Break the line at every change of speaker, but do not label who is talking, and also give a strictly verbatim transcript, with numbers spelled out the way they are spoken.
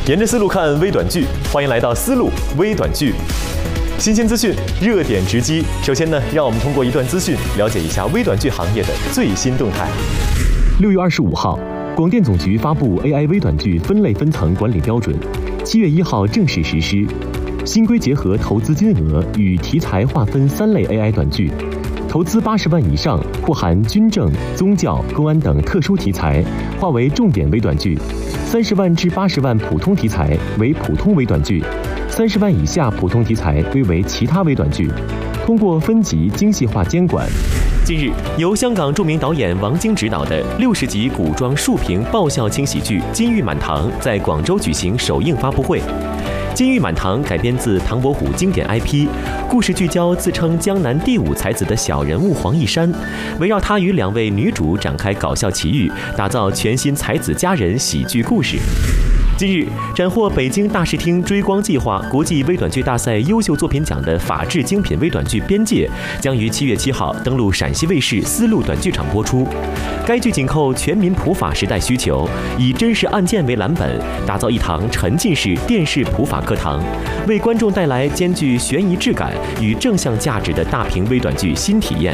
沿着思路看微短剧，欢迎来到思路微短剧。新鲜资讯，热点直击。首先呢，让我们通过一段资讯了解一下微短剧行业的最新动态。
六月二十五号，广电总局发布 A I 微短剧分类分层管理标准，七月一号正式实施。新规结合投资金额与题材划分三类 A I 短剧。投资八十万以上（或含军政、宗教、公安等特殊题材）划为重点微短剧；三十万至八十万普通题材为普通微短剧；三十万以下普通题材归为其他微短剧。通过分级精细化监管。
近日，由香港著名导演王晶执导的六十集古装竖屏爆笑轻喜剧《金玉满堂》在广州举行首映发布会。《金玉满堂》改编自唐伯虎经典 I P， 故事聚焦自称江南第五才子的小人物黄一山，围绕他与两位女主展开搞笑奇遇，打造全新才子佳人喜剧故事。近日，斩获北京大视听追光计划国际微短剧大赛优秀作品奖的法治精品微短剧《边界》将于七月七号登陆陕西卫视丝路短剧场播出。该剧紧扣全民普法时代需求，以真实案件为蓝本，打造一堂沉浸式电视普法课堂，为观众带来兼具悬疑质感与正向价值的大屏微短剧新体验。